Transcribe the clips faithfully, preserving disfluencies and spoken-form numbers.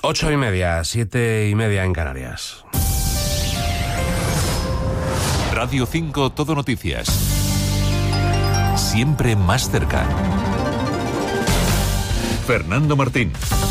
Ocho y media, siete y media en Canarias. Radio cinco Todo Noticias. Siempre más cerca. Fernando Martín.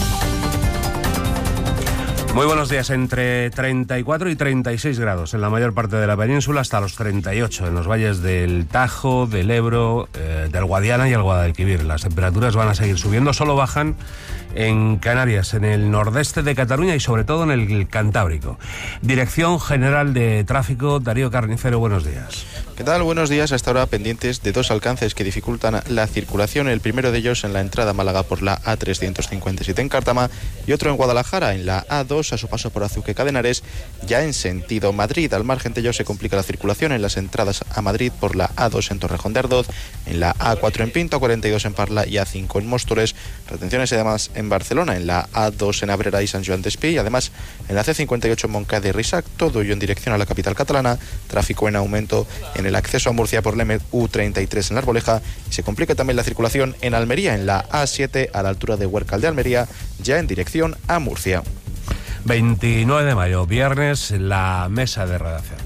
Muy buenos días. Entre treinta y cuatro y treinta y seis grados en la mayor parte de la península, hasta los treinta y ocho en los valles del Tajo, del Ebro, eh, del Guadiana y el Guadalquivir. Las temperaturas van a seguir subiendo, solo bajan en Canarias, en el nordeste de Cataluña y sobre todo en el Cantábrico. Dirección General de Tráfico, Darío Carnicero, buenos días. ¿Qué tal? Buenos días. Hasta ahora pendientes de dos alcances que dificultan la circulación. El primero de ellos en la entrada a Málaga por la A trescientos cincuenta y siete en Cártama y otro en Guadalajara en la A dos a su paso por Azuque Cadenares, ya en sentido Madrid. Al margen de ello se complica la circulación en las entradas a Madrid por la A dos en Torrejón de Ardoz, en la A cuatro en Pinto, A cuarenta y dos en Parla y A cinco en Móstoles. Retenciones además en Barcelona, en la A dos en Abrera y Sant Joan d'Espí, y además en la C cincuenta y ocho en Montcada y Risac, todo ello en dirección a la capital catalana. Tráfico en aumento en el acceso a Murcia por la M U treinta y tres en la Arboleja, y se complica también la circulación en Almería, en la A siete a la altura de Huércal de Almería, ya en dirección a Murcia. veintinueve de mayo, viernes, la mesa de redacción.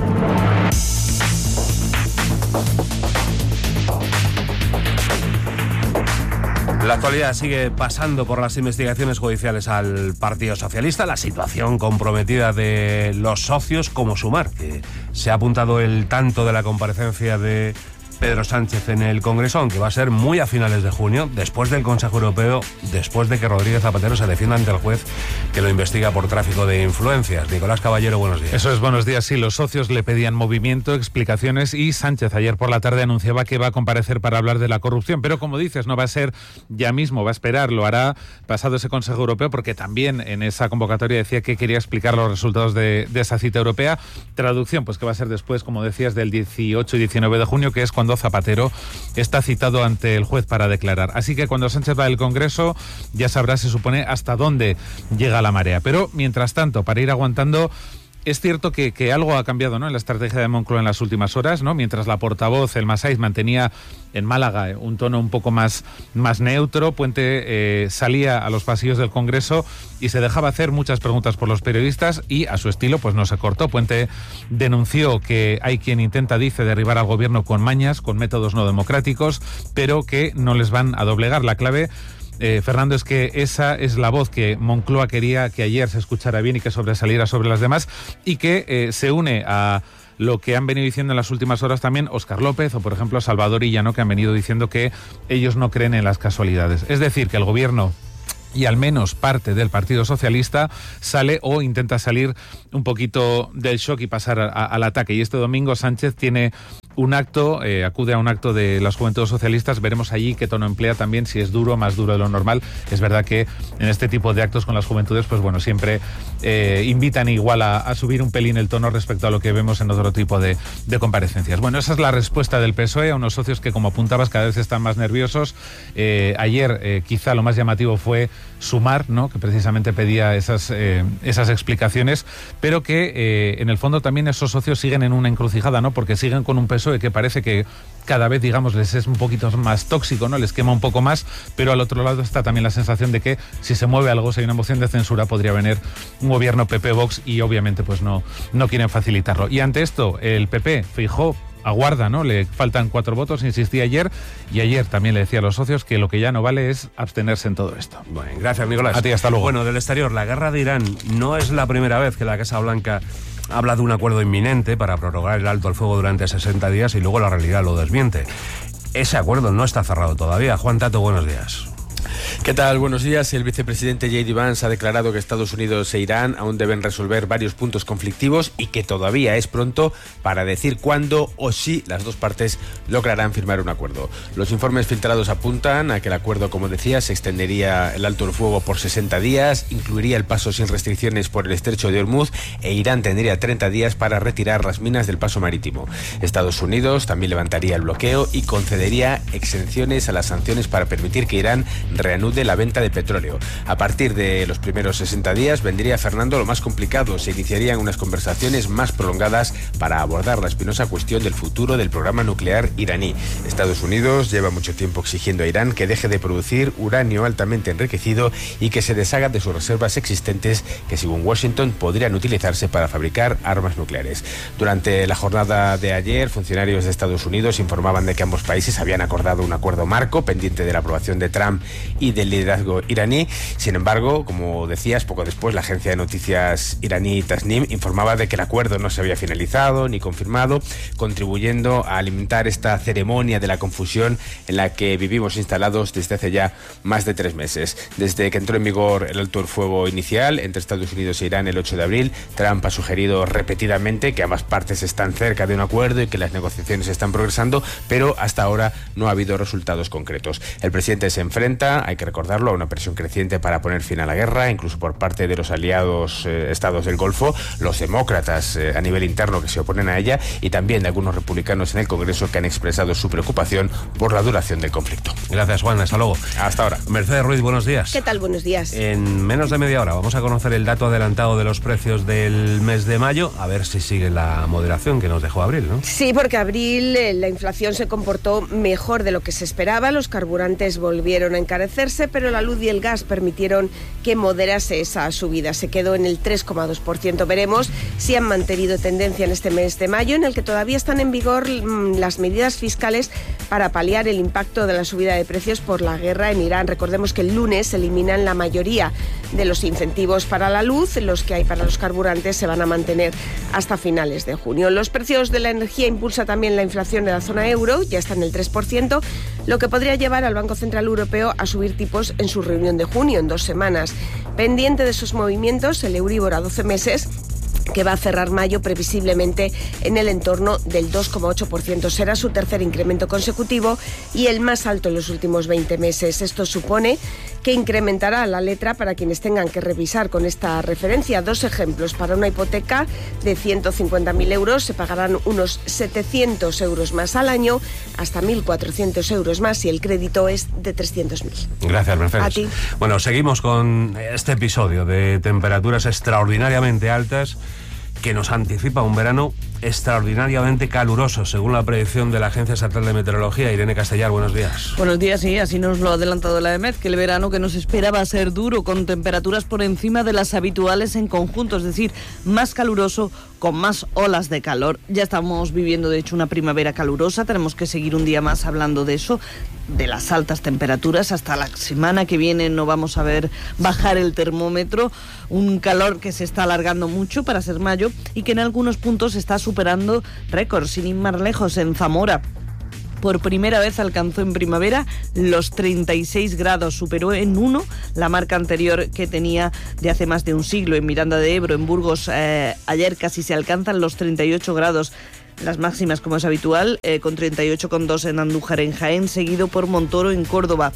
La actualidad sigue pasando por las investigaciones judiciales al Partido Socialista, la situación comprometida de los socios como Sumar, que se ha apuntado el tanto de la comparecencia de Pedro Sánchez en el Congreso, aunque va a ser muy a finales de junio, después del Consejo Europeo, después de que Rodríguez Zapatero se defienda ante el juez que lo investiga por tráfico de influencias. Nicolás Caballero, buenos días. Eso es, buenos días. Sí, los socios le pedían movimiento, explicaciones, y Sánchez ayer por la tarde anunciaba que va a comparecer para hablar de la corrupción, pero como dices, no va a ser ya mismo, va a esperar, lo hará pasado ese Consejo Europeo, porque también en esa convocatoria decía que quería explicar los resultados de, de esa cita europea. Traducción, pues que va a ser después, como decías, del dieciocho y diecinueve de junio, que es cuando Zapatero está citado ante el juez para declarar. Así que cuando Sánchez va al Congreso ya sabrá, se supone, hasta dónde llega la marea. Pero mientras tanto, para ir aguantando, es cierto que, que algo ha cambiado, ¿no?, en la estrategia de Moncloa en las últimas horas, ¿no? Mientras la portavoz, el Massáiz, mantenía en Málaga eh, un tono un poco más, más neutro, Puente eh, salía a los pasillos del Congreso y se dejaba hacer muchas preguntas por los periodistas y a su estilo pues no se cortó. Puente denunció que hay quien intenta, dice, derribar al gobierno con mañas, con métodos no democráticos, pero que no les van a doblegar. La clave, Eh, Fernando, es que esa es la voz que Moncloa quería que ayer se escuchara bien y que sobresaliera sobre las demás, y que eh, se une a lo que han venido diciendo en las últimas horas también Óscar López o, por ejemplo, Salvador Illa, que han venido diciendo que ellos no creen en las casualidades. Es decir, que el gobierno y al menos parte del Partido Socialista sale o intenta salir un poquito del shock y pasar a, a, al ataque. Y este domingo Sánchez tiene un acto, eh, acude a un acto de las Juventudes Socialistas. Veremos allí qué tono emplea también, si es duro, más duro de lo normal. Es verdad que en este tipo de actos con las Juventudes, pues bueno, siempre eh, invitan igual a, a subir un pelín el tono respecto a lo que vemos en otro tipo de, de comparecencias. Bueno, esa es la respuesta del P S O E a unos socios que, como apuntabas, cada vez están más nerviosos. Eh, ayer eh, quizá lo más llamativo fue Sumar, ¿no?, que precisamente pedía esas, eh, esas explicaciones, pero que eh, en el fondo también esos socios siguen en una encrucijada, ¿no?, porque siguen con un P S O E que parece que cada vez, digamos, les es un poquito más tóxico, ¿no?, les quema un poco más, pero al otro lado está también la sensación de que si se mueve algo, si hay una moción de censura, podría venir un gobierno P P-Vox y obviamente pues no, no quieren facilitarlo. Y ante esto, el P P, Feijóo, aguarda, ¿no? Le faltan cuatro votos, insistí ayer, y ayer también le decía a los socios que lo que ya no vale es abstenerse en todo esto. Bueno, gracias, Nicolás. A ti, hasta luego. Bueno, del exterior, la guerra de Irán no es la primera vez que la Casa Blanca habla de un acuerdo inminente para prorrogar el alto al fuego durante sesenta días y luego la realidad lo desmiente. Ese acuerdo no está cerrado todavía. Juan Tato, buenos días. ¿Qué tal? Buenos días. El vicepresidente J D Vance ha declarado que Estados Unidos e Irán aún deben resolver varios puntos conflictivos y que todavía es pronto para decir cuándo o si las dos partes lograrán firmar un acuerdo. Los informes filtrados apuntan a que el acuerdo, como decía, se extendería el alto el fuego por sesenta días, incluiría el paso sin restricciones por el estrecho de Hormuz e Irán tendría treinta días para retirar las minas del paso marítimo. Estados Unidos también levantaría el bloqueo y concedería exenciones a las sanciones para permitir que Irán reanude reanude la venta de petróleo. A partir de los primeros sesenta días vendría, Fernando, lo más complicado. Se iniciarían unas conversaciones más prolongadas para abordar la espinosa cuestión del futuro del programa nuclear iraní. Estados Unidos lleva mucho tiempo exigiendo a Irán que deje de producir uranio altamente enriquecido y que se deshaga de sus reservas existentes, que según Washington podrían utilizarse para fabricar armas nucleares. Durante la jornada de ayer, funcionarios de Estados Unidos informaban de que ambos países habían acordado un acuerdo marco pendiente de la aprobación de Trump y del liderazgo iraní. Sin embargo, como decías, poco después la agencia de noticias iraní Tasnim informaba de que el acuerdo no se había finalizado ni confirmado, contribuyendo a alimentar esta ceremonia de la confusión en la que vivimos instalados desde hace ya más de tres meses. Desde que entró en vigor el alto el fuego inicial entre Estados Unidos e Irán el ocho de abril, Trump ha sugerido repetidamente que ambas partes están cerca de un acuerdo y que las negociaciones están progresando, pero hasta ahora no ha habido resultados concretos. El presidente se enfrenta, hay que recordarlo, a una presión creciente para poner fin a la guerra, incluso por parte de los aliados eh, estados del Golfo, los demócratas eh, a nivel interno que se oponen a ella, y también de algunos republicanos en el Congreso que han expresado su preocupación por la duración del conflicto. Gracias, Juan. Hasta luego. Hasta ahora. Mercedes Ruiz, buenos días. ¿Qué tal? Buenos días. En menos de media hora vamos a conocer el dato adelantado de los precios del mes de mayo, a ver si sigue la moderación que nos dejó abril, ¿no? Sí, porque abril eh, la inflación se comportó mejor de lo que se esperaba, los carburantes volvieron a encarecerse, pero la luz y el gas permitieron que moderase esa subida. Se quedó en el tres coma dos por ciento. Veremos si han mantenido tendencia en este mes de mayo, en el que todavía están en vigor mmm, las medidas fiscales para paliar el impacto de la subida de precios por la guerra en Irán. Recordemos que el lunes eliminan la mayoría de los incentivos para la luz, los que hay para los carburantes se van a mantener hasta finales de junio. Los precios de la energía impulsa también la inflación de la zona euro, ya está en el tres por ciento, lo que podría llevar al Banco Central Europeo a subir tipos en su reunión de junio, en dos semanas. Pendiente de sus movimientos, el Euribor a doce meses, que va a cerrar mayo previsiblemente en el entorno del dos coma ocho por ciento. Será su tercer incremento consecutivo y el más alto en los últimos veinte meses. Esto supone que incrementará la letra para quienes tengan que revisar con esta referencia. Dos ejemplos. Para una hipoteca de ciento cincuenta mil euros se pagarán unos setecientos euros más al año, hasta mil cuatrocientos euros más si el crédito es de trescientos mil. Gracias, Mercedes. A ti. Bueno, seguimos con este episodio de temperaturas extraordinariamente altas que nos anticipa un verano extraordinariamente caluroso, según la predicción de la Agencia Estatal de Meteorología. Irene Castellar, buenos días. Buenos días, sí, así nos lo ha adelantado la E M E T, que el verano que nos espera va a ser duro, con temperaturas por encima de las habituales en conjunto, es decir, más caluroso, con más olas de calor. Ya estamos viviendo, de hecho, una primavera calurosa, tenemos que seguir un día más hablando de eso, de las altas temperaturas. Hasta la semana que viene no vamos a ver bajar el termómetro, un calor que se está alargando mucho para ser mayo y que en algunos puntos está superando récords. Sin ir más lejos, en Zamora por primera vez alcanzó en primavera los treinta y seis grados, superó en uno la marca anterior que tenía de hace más de un siglo. En Miranda de Ebro, en Burgos, eh, ayer casi se alcanzan los treinta y ocho grados. Las máximas, como es habitual, eh, con treinta y ocho coma dos en Andújar, en Jaén, seguido por Montoro, en Córdoba.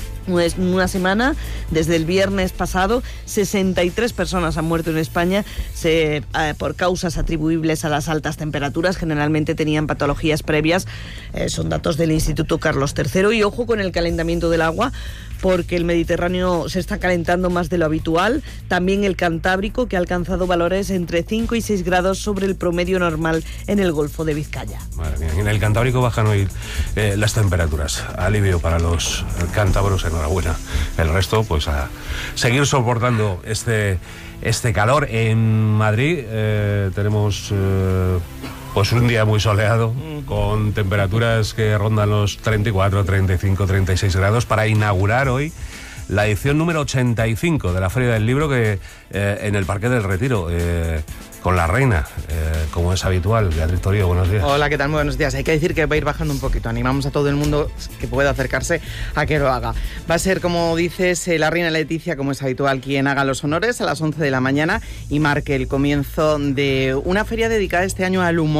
Una semana, desde el viernes pasado, sesenta y tres personas han muerto en España se, eh, por causas atribuibles a las altas temperaturas. Generalmente tenían patologías previas, eh, son datos del Instituto Carlos tercero. Y ojo con el calentamiento del agua, porque el Mediterráneo se está calentando más de lo habitual. También el Cantábrico, que ha alcanzado valores entre cinco y seis grados sobre el promedio normal en el Golfo de Vizcaya. Madre mía, en el Cantábrico bajan hoy eh, las temperaturas. Alivio para los cántabros, enhorabuena. El resto, pues a seguir soportando este, este calor. En Madrid eh, tenemos eh, pues un día muy soleado, con temperaturas que rondan los treinta y cuatro, treinta y cinco, treinta y seis grados, para inaugurar hoy la edición número ochenta y cinco de la Feria del Libro, que eh, en el Parque del Retiro, eh, con la reina, eh, como es habitual. Beatriz Torío, buenos días. Hola, ¿qué tal? Muy buenos días. Hay que decir que va a ir bajando un poquito. Animamos a todo el mundo que pueda acercarse a que lo haga. Va a ser, como dices, eh, la reina Leticia, como es habitual, quien haga los honores a las once de la mañana y marque el comienzo de una feria dedicada este año al humor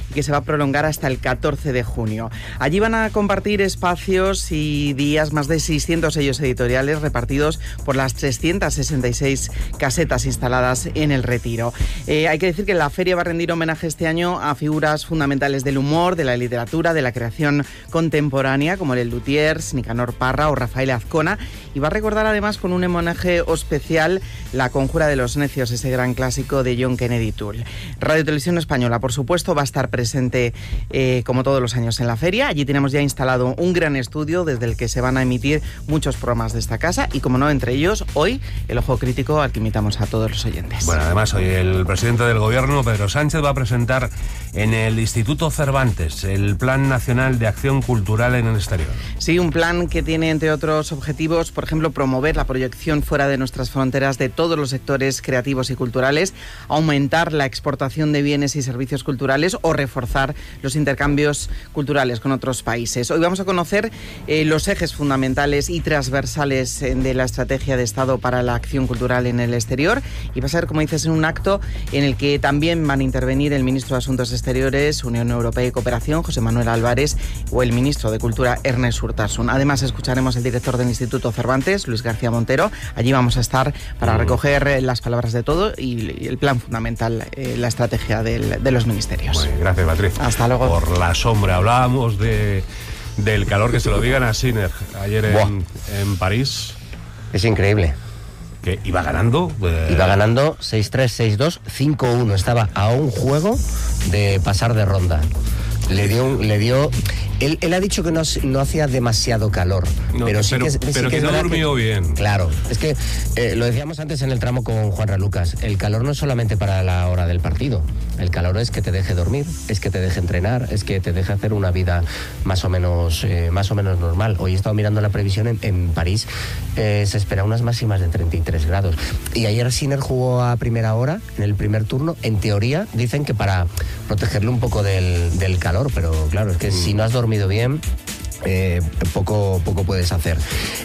y que se va a prolongar hasta el catorce de junio. Allí van a compartir espacios y días más de seiscientos sellos editoriales repartidos por las trescientas sesenta y seis casetas instaladas en el Retiro. Eh, hay que decir que la feria va a rendir homenaje este año a figuras fundamentales del humor, de la literatura, de la creación contemporánea, como el Lutiers, Nicanor Parra o Rafael Azcona, y va a recordar además con un homenaje especial La conjura de los necios, ese gran clásico de John Kennedy Toole. Radio Televisión Española, por supuesto, va a estar presente eh, como todos los años en la feria. Allí tenemos ya instalado un gran estudio desde el que se van a emitir muchos programas de esta casa y, como no, entre ellos, hoy, el Ojo Crítico al que invitamos a todos los oyentes. Bueno, además, hoy el presidente del Gobierno, Pedro Sánchez, va a presentar en el Instituto Cervantes el Plan Nacional de Acción Cultural en el Exterior. Sí, un plan que tiene, entre otros objetivos, por ejemplo, promover la proyección fuera de nuestras fronteras de todos los sectores creativos y culturales, aumentar la exportación de bienes y servicios culturales o reforzar los intercambios culturales con otros países. Hoy vamos a conocer eh, los ejes fundamentales y transversales eh, de la estrategia de Estado para la acción cultural en el exterior, y va a ser, como dices, en un acto en el que también van a intervenir el ministro de Asuntos Exteriores, Unión Europea y Cooperación, José Manuel Álvarez, o el ministro de Cultura, Ernest Urtasun. Además, escucharemos al director del Instituto Cervantes, Luis García Montero. Allí vamos a estar para recoger las palabras de todo y el plan fundamental, eh, la estrategia del, de los ministerios. Bueno, gracias, Beatriz. Hasta luego. Por la sombra. Hablábamos de, del calor, que se lo digan a Sinner ayer en, en París. Es increíble. Que iba ganando. Eh... Iba ganando seis tres, seis dos, cinco uno. Estaba a un juego de pasar de ronda. Le dio... Un, le dio Él, él ha dicho que no, no hacía demasiado calor, no, pero sí pero, que, sí pero que, que no durmió que, bien. Claro, es que eh, lo decíamos antes en el tramo con Juan Ralucas, el calor no es solamente para la hora del partido, el calor es que te deje dormir, es que te deje entrenar, es que te deje hacer una vida más o menos, eh, más o menos normal. Hoy he estado mirando la previsión en, en París, eh, se espera unas máximas de treinta y tres grados. Y ayer Sinner jugó a primera hora, en el primer turno, en teoría dicen que para protegerle un poco del, del calor, pero claro, es que mm. si no has dormido bien, eh, poco poco puedes hacer.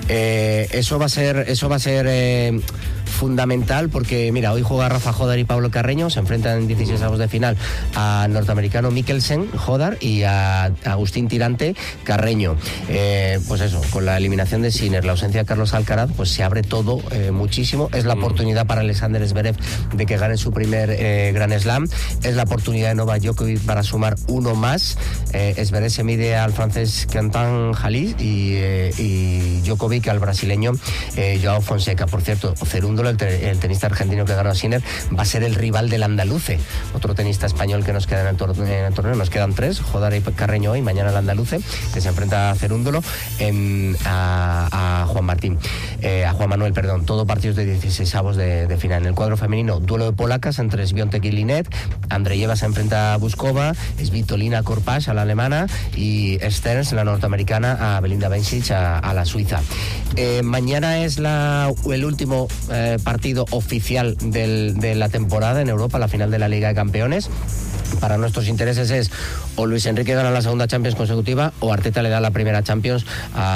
Eh, eso va a ser eso va a ser eh, fundamental, porque mira, hoy juega Rafa Jodar y Pablo Carreño, se enfrentan en dieciséis avos de final al norteamericano Mikkelsen Jodar y a Agustín Tirante Carreño. Eh, pues eso, con la eliminación de Sinner, la ausencia de Carlos Alcaraz, pues se abre todo eh, muchísimo. Es la oportunidad para Alexander Zverev de que gane su primer eh, Grand Slam, es la oportunidad de Novak Djokovic para sumar uno más. eh, Zverev se mide al francés Quentin Halys y, eh, y Djokovic al brasileño eh, Joao Fonseca. Por cierto, Cerúndolo, el, te, el tenista argentino que ganó a Sinner, va a ser el rival del andaluce, otro tenista español que nos queda en el, tor- en el torneo. Nos quedan tres, Jodar y Carreño hoy, mañana el andaluce, que se enfrenta a Cerúndolo, en, a, a Juan Martín, eh, a Juan Manuel, perdón. Todo partidos de dieciséis avos de, de final. En el cuadro femenino, duelo de polacas entre Swiatek y Linet. Andreyeva se enfrenta a Buskova, Svitolina Korpach a la alemana y Stearns, la norteamericana, a Belinda Bencic, a, a la suiza. Eh, mañana es la, el último eh, partido oficial del, de la temporada en Europa, la final de la Liga de Campeones. Para nuestros intereses es o Luis Enrique gana la segunda Champions consecutiva o Arteta le da la primera Champions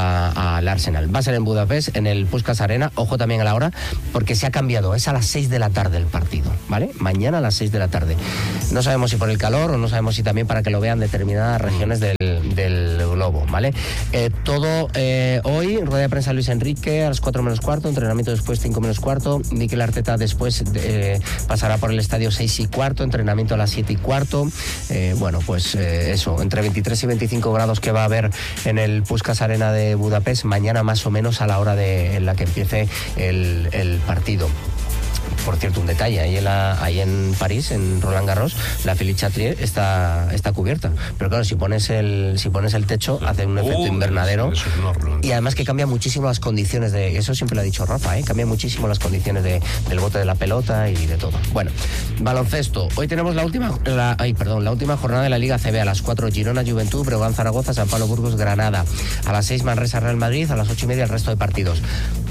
al Arsenal. Va a ser en Budapest, en el Puskás Arena. Ojo también a la hora, porque se ha cambiado. Es a las seis de la tarde el partido, ¿vale? Mañana a las seis de la tarde. No sabemos si por el calor o no sabemos si también para que lo vean determinadas regiones del, del globo, ¿vale? Eh, todo eh, hoy, rueda de prensa Luis Enrique a las cuatro menos cuarto, entrenamiento después cinco menos cuarto. Mikel Arteta después eh, pasará por el estadio seis y cuarto, entrenamiento a las siete y cuarto. Eh, bueno, pues eh, eso, entre veintitrés y veinticinco grados que va a haber en el Puskás Arena de Budapest mañana, más o menos a la hora de, en la que empiece el, el partido. Por cierto, un detalle, ahí en, la, ahí en París, en Roland Garros, la Philippe Chatrier está, está cubierta. Pero claro, si pones el, si pones el techo, hace un efecto uh, invernadero. Eso, eso no, y además que cambia muchísimo las condiciones de... Eso siempre lo ha dicho Rafa, ¿eh? Cambia muchísimo las condiciones de, del bote de la pelota y de todo. Bueno, baloncesto. Hoy tenemos la última, la, ay, perdón, la última jornada de la Liga C B. A las cuatro, Girona, Juventud, Breogán, Zaragoza, San Pablo, Burgos, Granada. A las seis, Manresa, Real Madrid. A las ocho y media, el resto de partidos.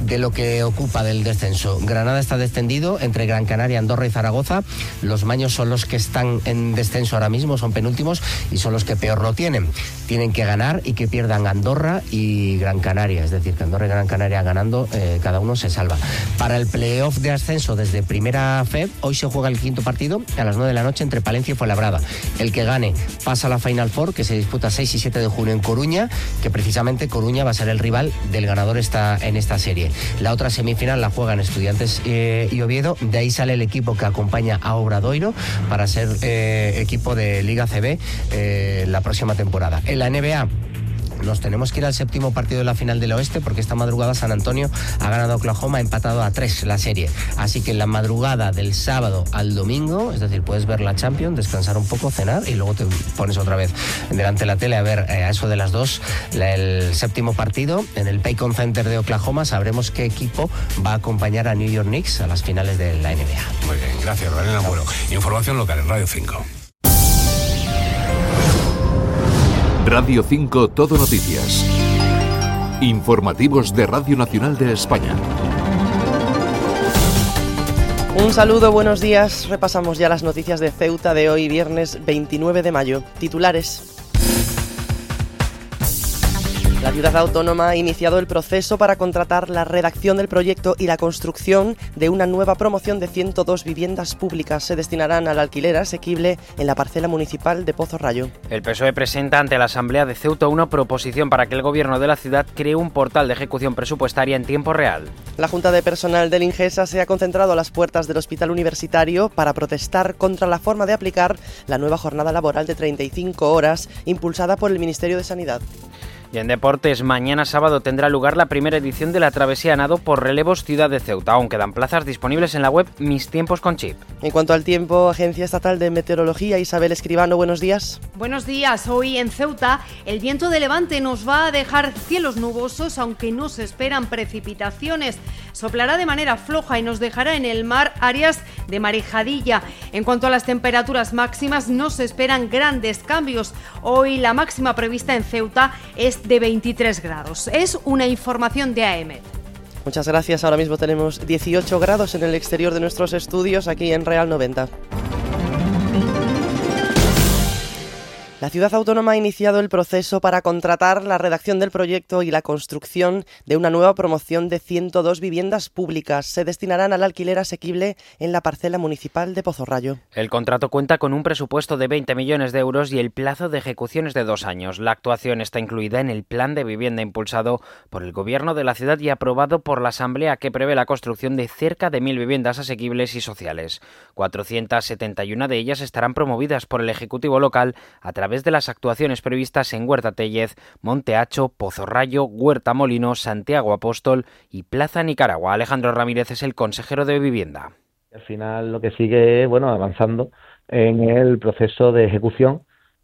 de lo que ocupa del descenso. Granada está descendido entre Gran Canaria, Andorra y Zaragoza. Los Maños son los que están en descenso ahora mismo, son penúltimos y son los que peor lo tienen. Tienen que ganar y que pierdan Andorra y Gran Canaria, es decir, que Andorra y Gran Canaria ganando, eh, cada uno se salva. Para el playoff de ascenso desde Primera F, hoy se juega el quinto partido a las nueve de la noche entre Palencia y Fuenlabrada. El que gane pasa a la Final Four, que se disputa seis y siete de junio en Coruña, que precisamente Coruña va a ser el rival del ganador esta, en esta serie. La otra semifinal la juegan Estudiantes eh, y Oviedo, de ahí sale el equipo que acompaña a Obradoiro para ser eh, equipo de Liga C B eh, la próxima temporada. En la N B A nos tenemos que ir al séptimo partido de la final del oeste, porque esta madrugada San Antonio ha ganado a Oklahoma, ha empatado a tres la serie. Así que en la madrugada del sábado al domingo, es decir, puedes ver la Champions, descansar un poco, cenar y luego te pones otra vez delante de la tele a ver eh, a eso de las dos la, el séptimo partido. En el Paycon Center de Oklahoma sabremos qué equipo va a acompañar a New York Knicks a las finales de la N B A. Muy bien, gracias, Lorena. Bueno, información local en Radio cinco. Radio cinco Todo Noticias. Informativos de Radio Nacional de España. Un saludo, buenos días. Repasamos ya las noticias de Ceuta de hoy, viernes veintinueve de mayo. Titulares. La ciudad autónoma ha iniciado el proceso para contratar la redacción del proyecto y la construcción de una nueva promoción de ciento dos viviendas públicas. Se destinarán al alquiler asequible en la parcela municipal de Pozo Rayo. El P S O E presenta ante la Asamblea de Ceuta una proposición para que el gobierno de la ciudad cree un portal de ejecución presupuestaria en tiempo real. La Junta de Personal del Ingesa se ha concentrado a las puertas del Hospital Universitario para protestar contra la forma de aplicar la nueva jornada laboral de treinta y cinco horas impulsada por el Ministerio de Sanidad. Y en deportes, mañana sábado tendrá lugar la primera edición de la travesía a nado por relevos Ciudad de Ceuta. Aún quedan plazas disponibles en la web Mis Tiempos con Chip. En cuanto al tiempo, Agencia Estatal de Meteorología, Isabel Escribano, buenos días. Buenos días. Hoy en Ceuta el viento de levante nos va a dejar cielos nubosos, aunque no se esperan precipitaciones. Soplará de manera floja y nos dejará en el mar áreas de marejadilla. En cuanto a las temperaturas máximas, no se esperan grandes cambios. Hoy la máxima prevista en Ceuta es de veintitrés grados. Es una información de A E M E T. Muchas gracias. Ahora mismo tenemos dieciocho grados en el exterior de nuestros estudios aquí en Real noventa. La ciudad autónoma ha iniciado el proceso para contratar la redacción del proyecto y la construcción de una nueva promoción de ciento dos viviendas públicas. Se destinarán al alquiler asequible en la parcela municipal de Pozo Rayo. El contrato cuenta con un presupuesto de veinte millones de euros y el plazo de ejecución es de dos años. La actuación está incluida en el plan de vivienda impulsado por el gobierno de la ciudad y aprobado por la Asamblea, que prevé la construcción de cerca de mil viviendas asequibles y sociales. cuatrocientas setenta y una de ellas estarán promovidas por el Ejecutivo local a través de las actuaciones previstas en Huerta Tellez, Monte Hacho, Pozo Rayo, Huerta Molino, Santiago Apóstol y Plaza Nicaragua. Alejandro Ramírez es el consejero de Vivienda. Al final lo que sigue es, bueno, avanzando en el proceso de ejecución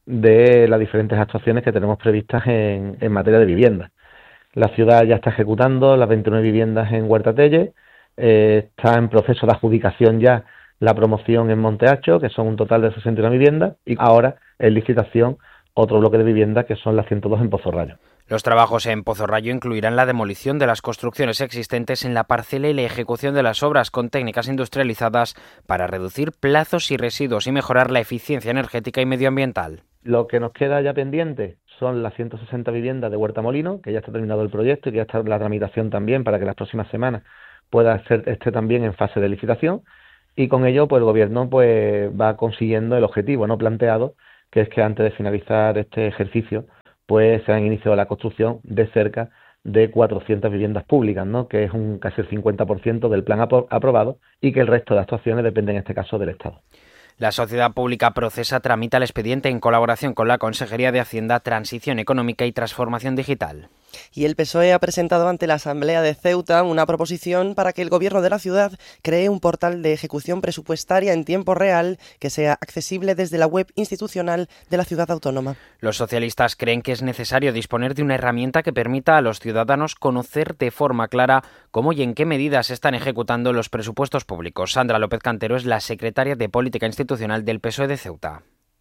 de las diferentes actuaciones que tenemos previstas en, en materia de vivienda. La ciudad ya está ejecutando las veintinueve viviendas en Huerta Tellez, eh, está en proceso de adjudicación ya la promoción en Monte Hacho, que son un total de sesenta y una viviendas, y ahora en licitación otro bloque de viviendas que son las ciento dos en Pozo Rayo. Los trabajos en Pozo Rayo incluirán la demolición de las construcciones existentes en la parcela y la ejecución de las obras con técnicas industrializadas para reducir plazos y residuos y mejorar la eficiencia energética y medioambiental. Lo que nos queda ya pendiente son las ciento sesenta viviendas de Huerta Molino, que ya está terminado el proyecto y que ya está la tramitación también para que las próximas semanas pueda ser esté también en fase de licitación. Y con ello, pues el gobierno pues va consiguiendo el objetivo no planteado, que es que antes de finalizar este ejercicio, pues se han iniciado la construcción de cerca de cuatrocientas viviendas públicas, ¿no? Que es un casi el cincuenta por ciento del plan apro- aprobado y que el resto de actuaciones dependen en este caso del Estado. La Sociedad Pública Procesa tramita el expediente en colaboración con la Consejería de Hacienda, Transición Económica y Transformación Digital. Y el P S O E ha presentado ante la Asamblea de Ceuta una proposición para que el gobierno de la ciudad cree un portal de ejecución presupuestaria en tiempo real que sea accesible desde la web institucional de la ciudad autónoma. Los socialistas creen que es necesario disponer de una herramienta que permita a los ciudadanos conocer de forma clara cómo y en qué medidas se están ejecutando los presupuestos públicos. Sandra López Cantero es la secretaria de Política Institucional del P S O E de Ceuta.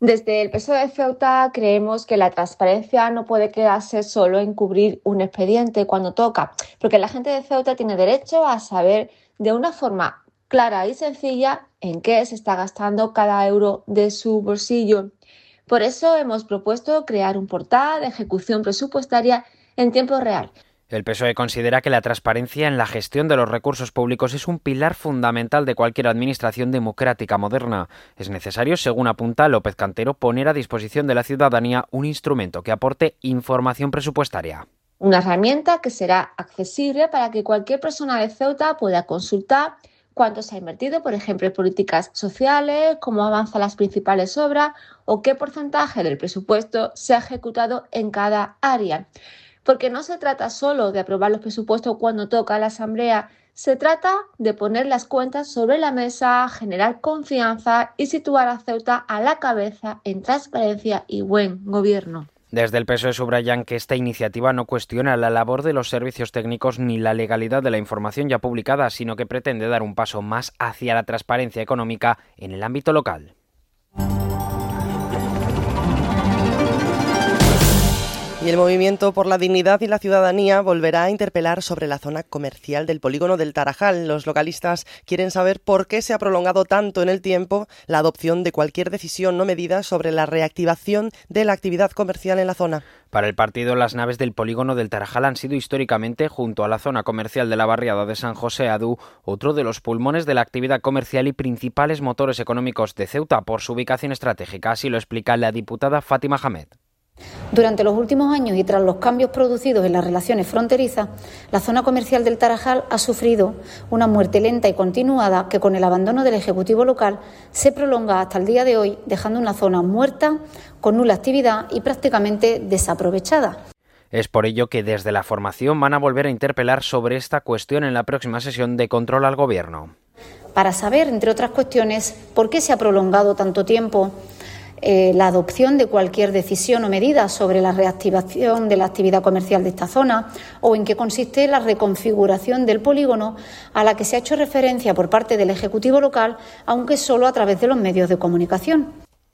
Desde el P S O E de Ceuta creemos que la transparencia no puede quedarse solo en cubrir un expediente cuando toca, porque la gente de Ceuta tiene derecho a saber de una forma clara y sencilla en qué se está gastando cada euro de su bolsillo. Por eso hemos propuesto crear un portal de ejecución presupuestaria en tiempo real. El P S O E considera que la transparencia en la gestión de los recursos públicos es un pilar fundamental de cualquier administración democrática moderna. Es necesario, según apunta López Cantero, poner a disposición de la ciudadanía un instrumento que aporte información presupuestaria. Una herramienta que será accesible para que cualquier persona de Ceuta pueda consultar cuánto se ha invertido, por ejemplo, en políticas sociales, cómo avanzan las principales obras o qué porcentaje del presupuesto se ha ejecutado en cada área. Porque no se trata solo de aprobar los presupuestos cuando toca la Asamblea, se trata de poner las cuentas sobre la mesa, generar confianza y situar a Ceuta a la cabeza en transparencia y buen gobierno. Desde el P S O E subrayan que esta iniciativa no cuestiona la labor de los servicios técnicos ni la legalidad de la información ya publicada, sino que pretende dar un paso más hacia la transparencia económica en el ámbito local. Y el Movimiento por la Dignidad y la Ciudadanía volverá a interpelar sobre la zona comercial del polígono del Tarajal. Los localistas quieren saber por qué se ha prolongado tanto en el tiempo la adopción de cualquier decisión o medida sobre la reactivación de la actividad comercial en la zona. Para el partido, las naves del polígono del Tarajal han sido históricamente, junto a la zona comercial de la barriada de San José Adú, otro de los pulmones de la actividad comercial y principales motores económicos de Ceuta por su ubicación estratégica. Así lo explica la diputada Fátima Hamed. Durante los últimos años y tras los cambios producidos en las relaciones fronterizas, la zona comercial del Tarajal ha sufrido una muerte lenta y continuada que, con el abandono del Ejecutivo local, se prolonga hasta el día de hoy, dejando una zona muerta, con nula actividad y prácticamente desaprovechada. Es por ello que desde la formación van a volver a interpelar sobre esta cuestión en la próxima sesión de control al Gobierno. Para saber, entre otras cuestiones, por qué se ha prolongado tanto tiempo Eh, la adopción de cualquier decisión o medida sobre la reactivación de la actividad comercial de esta zona o en qué consiste la reconfiguración del polígono a la que se ha hecho referencia por parte del Ejecutivo local, aunque solo a través de los medios de comunicación.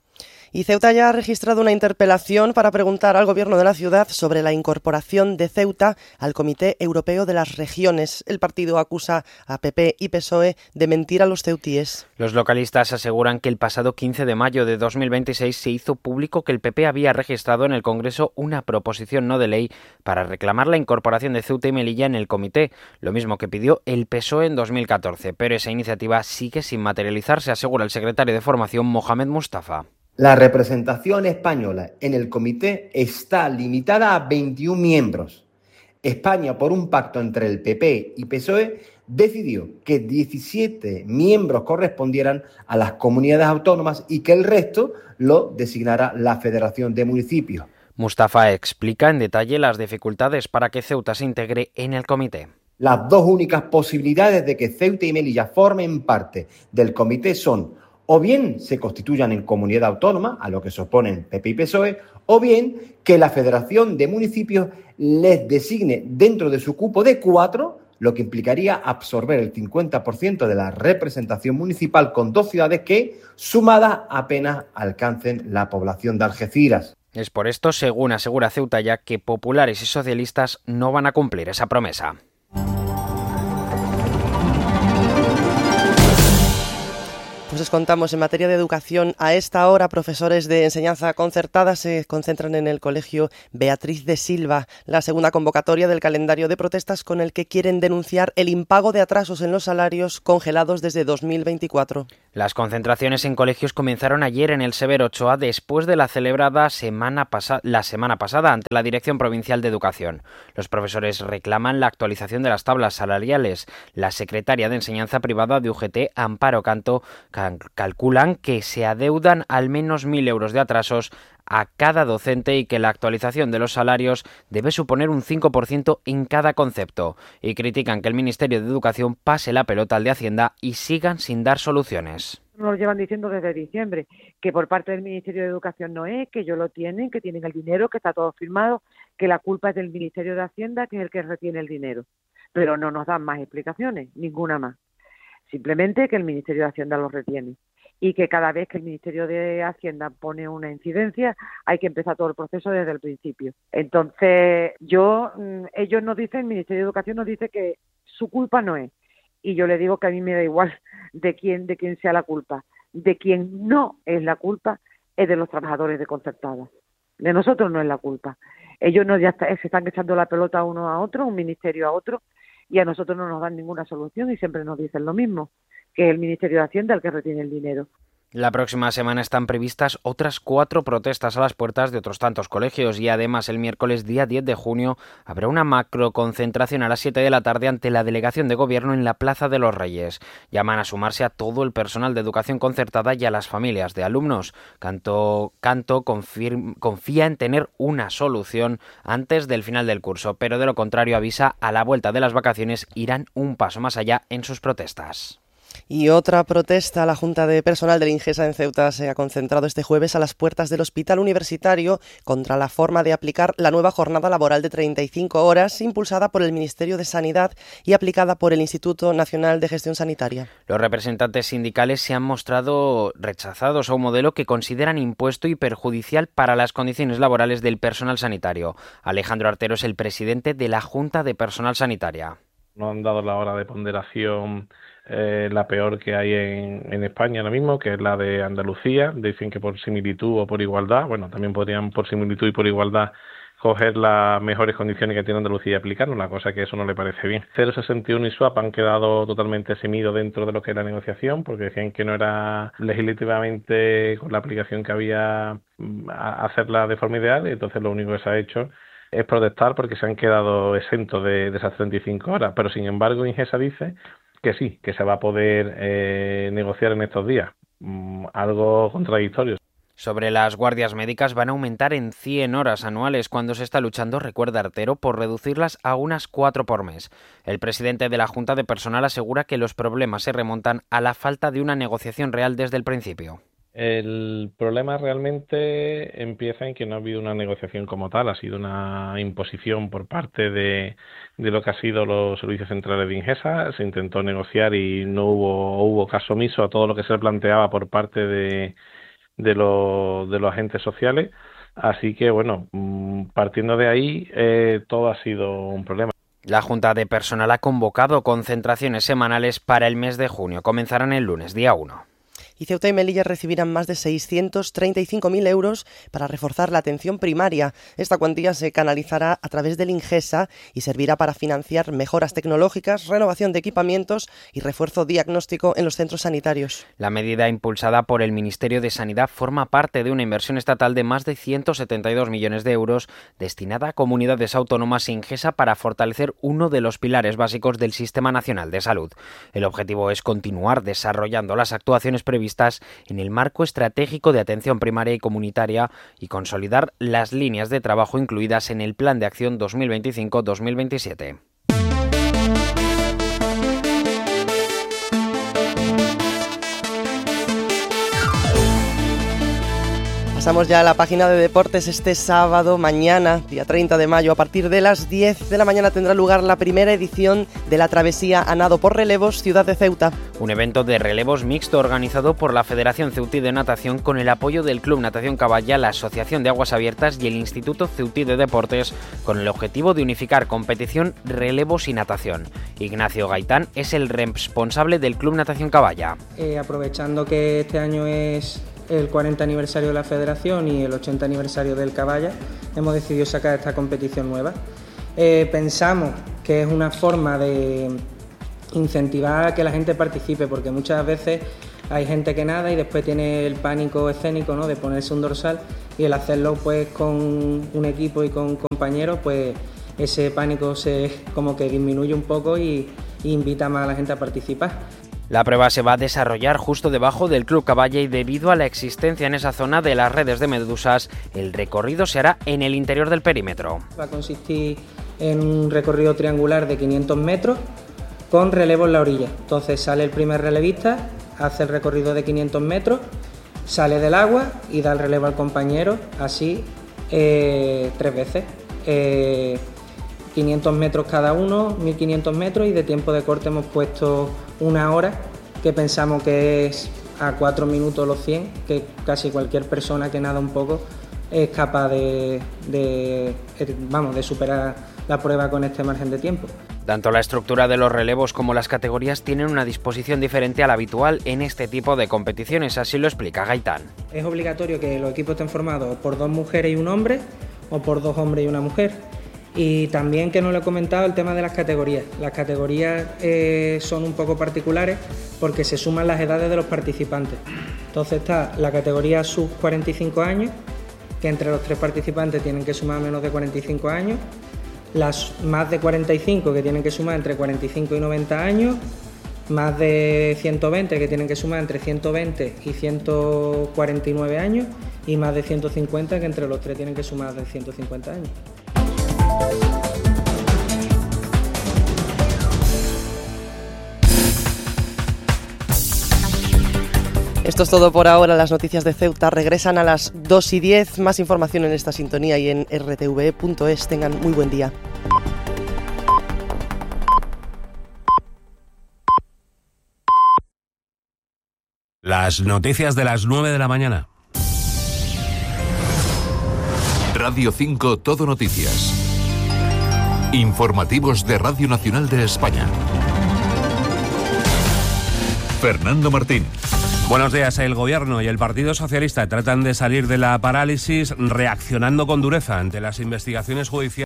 Y Ceuta ya ha registrado una interpelación para preguntar al Gobierno de la ciudad sobre la incorporación de Ceuta al Comité Europeo de las Regiones. El partido acusa a P P y P S O E de mentir a los ceutíes. Los localistas aseguran que el pasado quince de mayo de dos mil veintiséis se hizo público que el P P había registrado en el Congreso una proposición no de ley para reclamar la incorporación de Ceuta y Melilla en el comité, lo mismo que pidió el P S O E en dos mil catorce, pero esa iniciativa sigue sin materializarse, asegura el secretario de Formación Mohamed Mustafa. La representación española en el comité está limitada a veintiún miembros. España, por un pacto entre el P P y P S O E, decidió que diecisiete miembros correspondieran a las comunidades autónomas y que el resto lo designara la Federación de Municipios. Mustafa explica en detalle las dificultades para que Ceuta se integre en el comité. Las dos únicas posibilidades de que Ceuta y Melilla formen parte del comité son o bien se constituyan en comunidad autónoma, a lo que se oponen P P y P S O E, o bien que la Federación de Municipios les designe dentro de su cupo de cuatro, lo que implicaría absorber el cincuenta por ciento de la representación municipal con dos ciudades que, sumadas, apenas alcancen la población de Algeciras. Es por esto, según asegura Ceuta ya, que populares y socialistas no van a cumplir esa promesa. Pues os contamos, en materia de educación, a esta hora profesores de enseñanza concertada se concentran en el colegio Beatriz de Silva, la segunda convocatoria del calendario de protestas con el que quieren denunciar el impago de atrasos en los salarios congelados desde dos mil veinticuatro. Las concentraciones en colegios comenzaron ayer en el Severo Ochoa después de la celebrada semana pasa- la semana pasada ante la Dirección Provincial de Educación. Los profesores reclaman la actualización de las tablas salariales. La secretaria de Enseñanza Privada de U G T, Amparo Canto, calculan que se adeudan al menos mil euros de atrasos a cada docente y que la actualización de los salarios debe suponer un cinco por ciento en cada concepto, y critican que el Ministerio de Educación pase la pelota al de Hacienda y sigan sin dar soluciones. Nos lo llevan diciendo desde diciembre, que por parte del Ministerio de Educación no es, que ellos lo tienen, que tienen el dinero, que está todo firmado, que la culpa es del Ministerio de Hacienda, que es el que retiene el dinero. Pero no nos dan más explicaciones, ninguna más. Simplemente que el Ministerio de Hacienda lo retiene. y que cada vez que el Ministerio de Hacienda pone una incidencia hay que empezar todo el proceso desde el principio. Entonces, yo, ellos nos dicen, el Ministerio de Educación nos dice que su culpa no es, y yo le digo que a mí me da igual de quién, de quién sea la culpa. De quien no es la culpa es de los trabajadores de concertada. De nosotros no es la culpa. Ellos no ya está, se están echando la pelota uno a otro, un ministerio a otro, y a nosotros no nos dan ninguna solución y siempre nos dicen lo mismo, que es el Ministerio de Hacienda el que retiene el dinero. La próxima semana están previstas otras cuatro protestas a las puertas de otros tantos colegios y además el miércoles día diez de junio habrá una macroconcentración a las siete de la tarde ante la delegación de gobierno en la Plaza de los Reyes. Llaman a sumarse a todo el personal de educación concertada y a las familias de alumnos. Canto, Canto confirma, confía en tener una solución antes del final del curso, pero de lo contrario avisa, a la vuelta de las vacaciones irán un paso más allá en sus protestas. Y otra protesta, la Junta de Personal del Ingesa en Ceuta se ha concentrado este jueves a las puertas del Hospital Universitario contra la forma de aplicar la nueva jornada laboral de treinta y cinco horas impulsada por el Ministerio de Sanidad y aplicada por el Instituto Nacional de Gestión Sanitaria. Los representantes sindicales se han mostrado rechazados a un modelo que consideran impuesto y perjudicial para las condiciones laborales del personal sanitario. Alejandro Artero es el presidente de la Junta de Personal Sanitaria. No han dado la hora de ponderación eh, la peor que hay en, en España ahora mismo, que es la de Andalucía. Dicen que por similitud o por igualdad, bueno, también podrían por similitud y por igualdad coger las mejores condiciones que tiene Andalucía y aplicarnos, la cosa que eso no le parece bien. cero sesenta y uno y S W A P han quedado totalmente eximidos dentro de lo que es la negociación, porque decían que no era legislativamente con la aplicación que había a hacerla de forma ideal, y entonces lo único que se ha hecho es protestar porque se han quedado exentos de, de esas treinta y cinco horas, pero sin embargo Ingesa dice que sí, que se va a poder eh, negociar en estos días, mm, algo contradictorio. Sobre las guardias médicas van a aumentar en cien horas anuales cuando se está luchando, recuerda Artero, por reducirlas a unas cuatro por mes. El presidente de la Junta de Personal asegura que los problemas se remontan a la falta de una negociación real desde el principio. El problema realmente empieza en que no ha habido una negociación como tal, ha sido una imposición por parte de, de lo que ha sido los servicios centrales de Ingesa. Se intentó negociar y no hubo, hubo caso omiso a todo lo que se planteaba por parte de, de, los, de los agentes sociales. Así que, bueno, partiendo de ahí, eh, todo ha sido un problema. La Junta de Personal ha convocado concentraciones semanales para el mes de junio. Comenzarán el lunes, día uno. Y Ceuta y Melilla recibirán más de seiscientos treinta y cinco mil euros para reforzar la atención primaria. Esta cuantía se canalizará a través del Ingesa y servirá para financiar mejoras tecnológicas, renovación de equipamientos y refuerzo diagnóstico en los centros sanitarios. La medida impulsada por el Ministerio de Sanidad forma parte de una inversión estatal de más de ciento setenta y dos millones de euros destinada a comunidades autónomas e Ingesa para fortalecer uno de los pilares básicos del Sistema Nacional de Salud. El objetivo es continuar desarrollando las actuaciones previstas en el marco estratégico de atención primaria y comunitaria y consolidar las líneas de trabajo incluidas en el Plan de Acción dos mil veinticinco dos mil veintisiete. Pasamos ya a la página de deportes. Este sábado, mañana, día treinta de mayo, a partir de las diez de la mañana tendrá lugar la primera edición de la travesía a nado por relevos Ciudad de Ceuta. Un evento de relevos mixto organizado por la Federación Ceutí de Natación con el apoyo del Club Natación Caballa, la Asociación de Aguas Abiertas y el Instituto Ceutí de Deportes, con el objetivo de unificar competición, relevos y natación. Ignacio Gaitán es el responsable del Club Natación Caballa. Eh, aprovechando que este año es el cuarenta aniversario de la Federación y el ochenta aniversario del Caballa, hemos decidido sacar esta competición nueva. Eh, pensamos que es una forma de incentivar a que la gente participe, porque muchas veces hay gente que nada y después tiene el pánico escénico, ¿no?, de ponerse un dorsal, y el hacerlo pues con un equipo y con compañeros, pues ese pánico se como que disminuye un poco y, y invita más a la gente a participar. La prueba se va a desarrollar justo debajo del Club Caballa y debido a la existencia en esa zona de las redes de medusas, el recorrido se hará en el interior del perímetro. Va a consistir en un recorrido triangular de quinientos metros con relevo en la orilla. Entonces sale el primer relevista, hace el recorrido de quinientos metros, sale del agua y da el relevo al compañero, así eh, tres veces. Eh, quinientos metros cada uno, mil quinientos metros, y de tiempo de corte hemos puesto una hora, que pensamos que es a cuatro minutos los cien, que casi cualquier persona que nada un poco es capaz de, de, vamos, de superar la prueba con este margen de tiempo. Tanto la estructura de los relevos como las categorías tienen una disposición diferente a la habitual en este tipo de competiciones, así lo explica Gaitán. Es obligatorio que los equipos estén formados por dos mujeres y un hombre, o por dos hombres y una mujer. Y también, que no lo he comentado, el tema de las categorías. Las categorías eh, son un poco particulares porque se suman las edades de los participantes. Entonces está la categoría sub cuarenta y cinco años, que entre los tres participantes tienen que sumar menos de cuarenta y cinco años. Las más de cuarenta y cinco, que tienen que sumar entre cuarenta y cinco y noventa años, más de ciento veinte, que tienen que sumar entre ciento veinte y ciento cuarenta y nueve años, y más de ciento cincuenta, que entre los tres tienen que sumar de ciento cincuenta años. Esto es todo por ahora. Las noticias de Ceuta regresan a las dos y diez. Más información en esta sintonía y en r t v punto es. Tengan muy buen día. Las noticias de las nueve de la mañana. Radio cinco Todo Noticias. Informativos de Radio Nacional de España. Fernando Martín. Buenos días. El Gobierno y el Partido Socialista tratan de salir de la parálisis reaccionando con dureza ante las investigaciones judiciales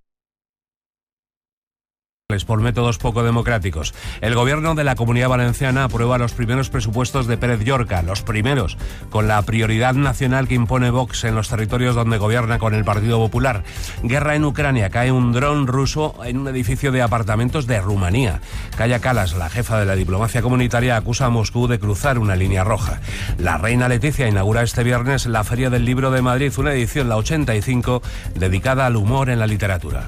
por métodos poco democráticos. El Gobierno de la Comunidad Valenciana aprueba los primeros presupuestos de Pérez Llorca, los primeros, con la prioridad nacional que impone Vox en los territorios donde gobierna con el Partido Popular. Guerra en Ucrania. Cae un dron ruso en un edificio de apartamentos de Rumanía. Kaja Kallas, la jefa de la diplomacia comunitaria, acusa a Moscú de cruzar una línea roja. La reina Leticia inaugura este viernes la Feria del Libro de Madrid, una edición, la ochenta y cinco, dedicada al humor en la literatura.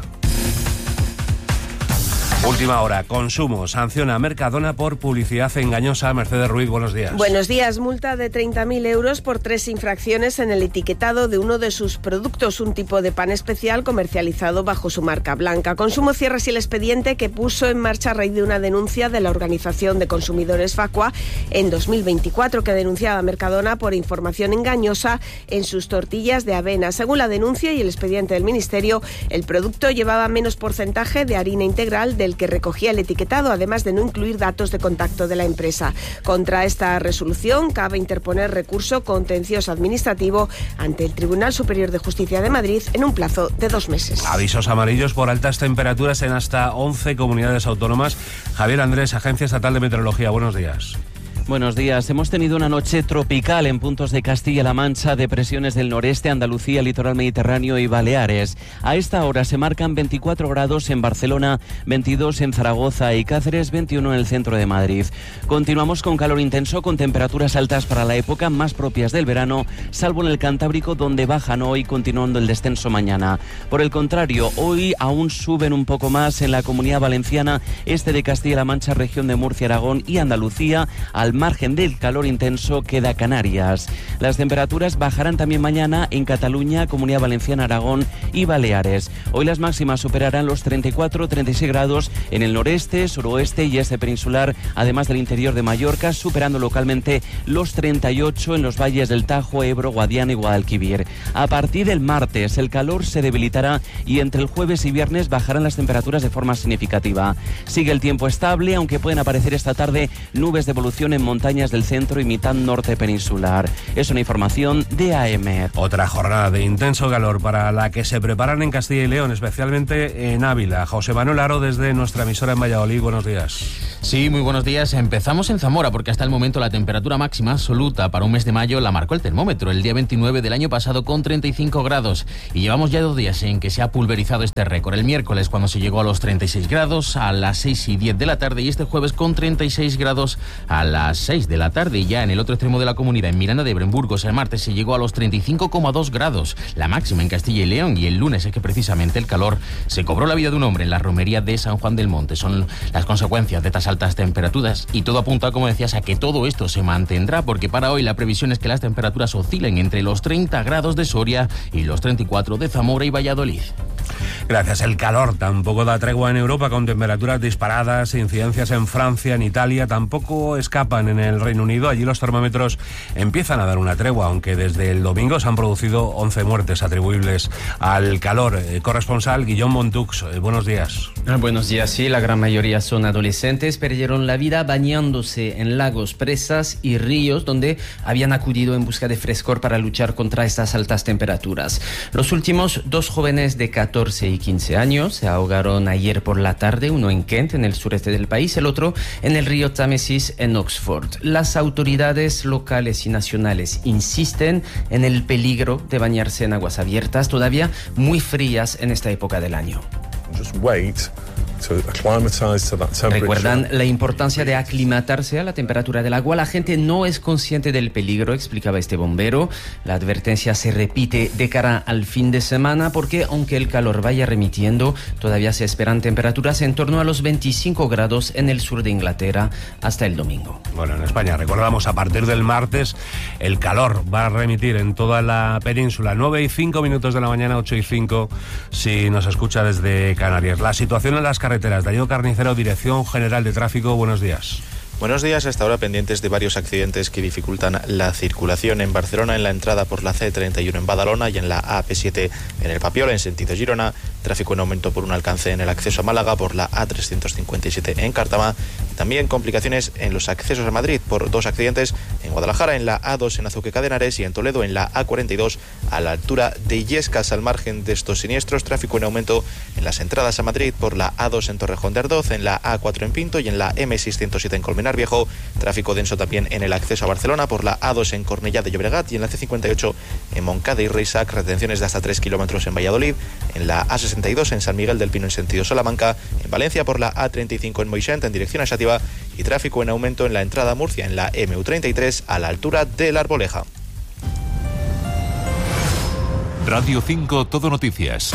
Última hora. Consumo sanciona a Mercadona por publicidad engañosa. Mercedes Ruiz, buenos días. Buenos días. Multa de treinta mil euros por tres infracciones en el etiquetado de uno de sus productos, un tipo de pan especial comercializado bajo su marca blanca. Consumo cierra así el expediente que puso en marcha a raíz de una denuncia de la Organización de Consumidores Facua en dos mil veinticuatro, que denunciaba a Mercadona por información engañosa en sus tortillas de avena. Según la denuncia y el expediente del Ministerio, el producto llevaba menos porcentaje de harina integral del que recogía el etiquetado, además de no incluir datos de contacto de la empresa. Contra esta resolución cabe interponer recurso contencioso administrativo ante el Tribunal Superior de Justicia de Madrid en un plazo de dos meses. Avisos amarillos por altas temperaturas en hasta once comunidades autónomas. Javier Andrés, Agencia Estatal de Meteorología, buenos días. Buenos días. Hemos tenido una noche tropical en puntos de Castilla-La Mancha, depresiones del noreste, Andalucía, litoral mediterráneo y Baleares. A esta hora se marcan veinticuatro grados en Barcelona, veintidós en Zaragoza y Cáceres, veintiuno en el centro de Madrid. Continuamos con calor intenso, con temperaturas altas para la época, más propias del verano, salvo en el Cantábrico, donde bajan hoy, continuando el descenso mañana. Por el contrario, hoy aún suben un poco más en la Comunidad Valenciana, este de Castilla-La Mancha, región de Murcia, Aragón y Andalucía. Al margen del calor intenso queda Canarias. Las temperaturas bajarán también mañana en Cataluña, Comunidad Valenciana, Aragón y Baleares. Hoy las máximas superarán los treinta y cuatro a treinta y seis grados en el noreste, suroeste y este peninsular, además del interior de Mallorca, superando localmente los treinta y ocho en los valles del Tajo, Ebro, Guadiana y Guadalquivir. A partir del martes el calor se debilitará y entre el jueves y viernes bajarán las temperaturas de forma significativa. Sigue el tiempo estable, aunque pueden aparecer esta tarde nubes de evolución en montañas del centro y mitad norte peninsular. Es una información de A M. Otra jornada de intenso calor para la que se preparan en Castilla y León, especialmente en Ávila. José Manuel Aro, desde nuestra emisora en Valladolid, buenos días. Sí, muy buenos días. Empezamos en Zamora porque hasta el momento la temperatura máxima absoluta para un mes de mayo la marcó el termómetro el día veintinueve del año pasado con treinta y cinco grados y llevamos ya dos días en que se ha pulverizado este récord. El miércoles cuando se llegó a los treinta y seis grados a las seis y diez de la tarde y este jueves con treinta y seis grados a las seis de la tarde. Y ya en el otro extremo de la comunidad, en Miranda de Ebro, en Burgos, el martes se llegó a los treinta y cinco coma dos grados, la máxima en Castilla y León, y el lunes es que precisamente el calor se cobró la vida de un hombre en la romería de San Juan del Monte. Son las consecuencias de estas altas temperaturas y todo apunta, como decías, a que todo esto se mantendrá, porque para hoy la previsión es que las temperaturas oscilen entre los treinta grados de Soria y los treinta y cuatro de Zamora y Valladolid. Gracias. El calor tampoco da tregua en Europa, con temperaturas disparadas, incidencias en Francia, en Italia, tampoco escapan están en el Reino Unido. Allí los termómetros empiezan a dar una tregua, aunque desde el domingo se han producido once muertes atribuibles al calor. Eh, corresponsal Guillaume Montux, eh, buenos días. Ah, buenos días, sí, la gran mayoría son adolescentes, perdieron la vida bañándose en lagos, presas y ríos donde habían acudido en busca de frescor para luchar contra estas altas temperaturas. Los últimos dos jóvenes de catorce y quince años se ahogaron ayer por la tarde, uno en Kent, en el sureste del país, el otro en el río Támesis, en Oxford. Las autoridades locales y nacionales insisten en el peligro de bañarse en aguas abiertas, todavía muy frías en esta época del año. Just wait to acclimatize to that temperature. Recuerdan la importancia de aclimatarse a la temperatura del agua. La gente no es consciente del peligro, explicaba este bombero. La advertencia se repite de cara al fin de semana porque, aunque el calor vaya remitiendo, todavía se esperan temperaturas en torno a los veinticinco grados en el sur de Inglaterra hasta el domingo. Bueno, en España, recordamos, a partir del martes el calor va a remitir en toda la península. nueve y cinco minutos de la mañana, ocho y cinco si nos escucha desde Canarias. La situación en las carreteras. Darío Carnicero, Dirección General de Tráfico, buenos días. Buenos días, hasta ahora pendientes de varios accidentes que dificultan la circulación en Barcelona, en la entrada por la C treinta y uno en Badalona y en la A P siete en el Papiol, en sentido Girona. Tráfico en aumento por un alcance en el acceso a Málaga por la A trescientos cincuenta y siete en Cártama. También complicaciones en los accesos a Madrid por dos accidentes en Guadalajara, en la A dos en Azuque Cadenares y en Toledo en la A cuarenta y dos a la altura de Illescas. Al margen de estos siniestros, tráfico en aumento en las entradas a Madrid por la A dos en Torrejón de Ardoz, en la A cuatro en Pinto y en la M seiscientos siete en Colmenar Viejo. Tráfico denso también en el acceso a Barcelona por la A dos en Cornellá de Llobregat y en la C cincuenta y ocho en Moncada y Reisac. Retenciones de hasta tres kilómetros en Valladolid, en la A sesenta y dos en San Miguel del Pino en sentido Salamanca, en Valencia por la A treinta y cinco en Moixent en dirección a Xàtiva y tráfico en aumento en la entrada a Murcia en la M U treinta y tres a la altura de La Arboleja. Radio cinco Todo Noticias.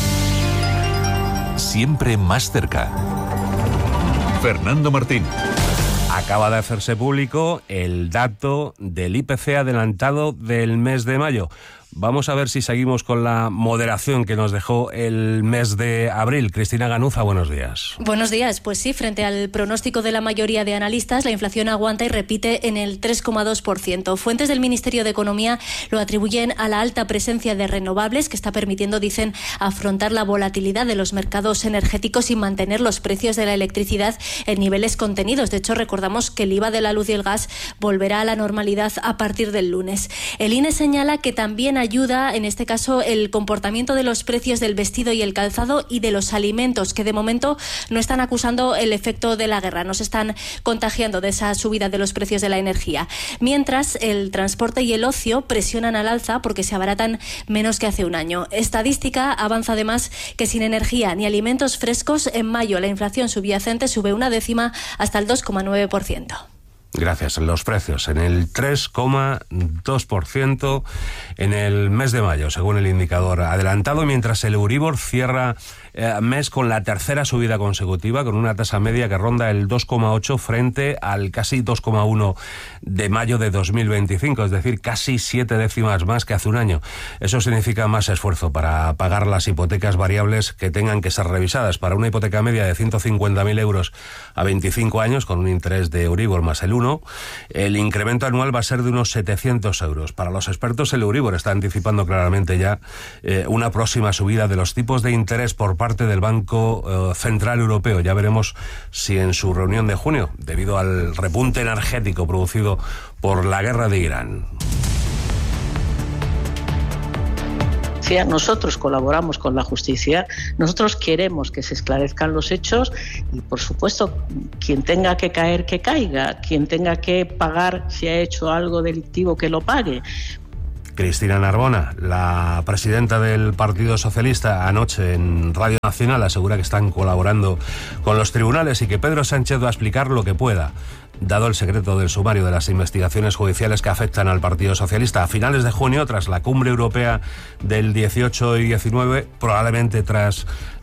Siempre más cerca. Fernando Martín. Acaba de hacerse público el dato del I P C adelantado del mes de mayo. Vamos a ver si seguimos con la moderación que nos dejó el mes de abril. Cristina Ganuza, buenos días. Buenos días. Pues sí, frente al pronóstico de la mayoría de analistas, la inflación aguanta y repite en el tres coma dos por ciento. Fuentes del Ministerio de Economía lo atribuyen a la alta presencia de renovables que está permitiendo, dicen, afrontar la volatilidad de los mercados energéticos y mantener los precios de la electricidad en niveles contenidos. De hecho, recordamos que el I V A de la luz y el gas volverá a la normalidad a partir del lunes. El I N E señala que también ayuda, en este caso, el comportamiento de los precios del vestido y el calzado y de los alimentos, que de momento no están acusando el efecto de la guerra, no se están contagiando de esa subida de los precios de la energía. Mientras, el transporte y el ocio presionan al alza porque se abaratan menos que hace un año. Estadística avanza además que sin energía ni alimentos frescos, en mayo la inflación subyacente sube una décima hasta el dos coma nueve por ciento. Gracias. Los precios en el tres coma dos por ciento en el mes de mayo, según el indicador adelantado, mientras el Euribor cierra eh, mes con la tercera subida consecutiva, con una tasa media que ronda el dos coma ocho frente al casi dos coma uno de mayo de dos mil veinticinco, es decir, casi siete décimas más que hace un año. Eso significa más esfuerzo para pagar las hipotecas variables que tengan que ser revisadas. Para una hipoteca media de ciento cincuenta mil euros a veinticinco años, con un interés de Euribor más el uno, el incremento anual va a ser de unos setecientos euros. Para los expertos, el Euribor está anticipando claramente ya eh, una próxima subida de los tipos de interés por parte del Banco eh, Central Europeo. Ya veremos si en su reunión de junio, debido al repunte energético producido por la guerra de Irán. Nosotros colaboramos con la justicia, nosotros queremos que se esclarezcan los hechos y, por supuesto, quien tenga que caer, que caiga, quien tenga que pagar si ha hecho algo delictivo, que lo pague. Cristina Narbona, la presidenta del Partido Socialista, anoche en Radio Nacional asegura que están colaborando con los tribunales y que Pedro Sánchez va a explicar lo que pueda, dado el secreto del sumario de las investigaciones judiciales que afectan al Partido Socialista. A finales de junio, tras la cumbre europea del dieciocho y diecinueve, probablemente tras